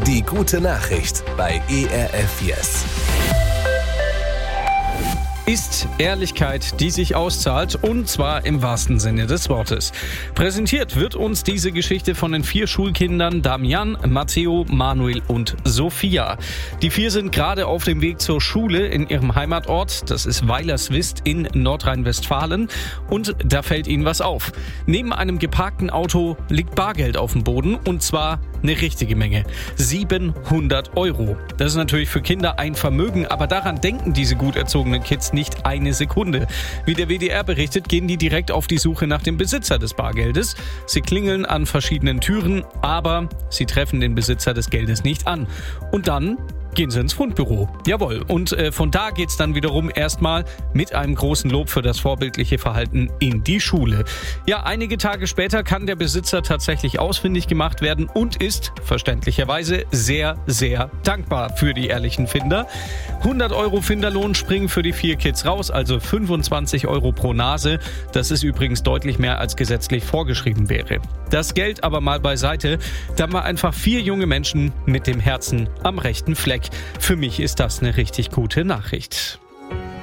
Die gute Nachricht bei ERF Yes. Ist Ehrlichkeit, die sich auszahlt, und zwar im wahrsten Sinne des Wortes. Präsentiert wird uns diese Geschichte von den 4 Schulkindern Damian, Matteo, Manuel und Sophia. Die 4 sind gerade auf dem Weg zur Schule in ihrem Heimatort, das ist Weilerswist in Nordrhein-Westfalen, und da fällt ihnen was auf. Neben einem geparkten Auto liegt Bargeld auf dem Boden, und zwar eine richtige Menge. 700 €. Das ist natürlich für Kinder ein Vermögen, aber daran denken diese gut erzogenen Kids nicht eine Sekunde. Wie der WDR berichtet, gehen die direkt auf die Suche nach dem Besitzer des Bargeldes. Sie klingeln an verschiedenen Türen, aber sie treffen den Besitzer des Geldes nicht an. Und dann gehen sie ins Fundbüro. Jawohl. Und von da geht's dann wiederum erstmal mit einem großen Lob für das vorbildliche Verhalten in die Schule. Ja, einige Tage später kann der Besitzer tatsächlich ausfindig gemacht werden und ist verständlicherweise sehr, sehr dankbar für die ehrlichen Finder. 100 € Finderlohn springen für die 4 Kids raus, also 25 € pro Nase. Das ist übrigens deutlich mehr als gesetzlich vorgeschrieben wäre. Das Geld aber mal beiseite. Da war einfach 4 junge Menschen mit dem Herzen am rechten Fleck. Für mich ist das eine richtig gute Nachricht.